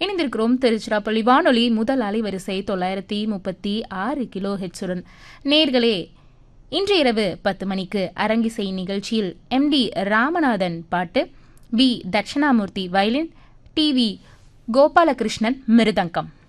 இணைந்திருக்கிறோம் திருச்சிராப்பள்ளி வானொலி முதல் அலைவரிசை 936 கிலோ ஹெட்ஸுடன். நேர்களே, இன்று இரவு 10 மணிக்கு அரங்கிசை நிகழ்ச்சியில் MD ராமநாதன் பாட்டு, B Dakshinamurthy violin, TV Gopalakrishnan மிருதங்கம்.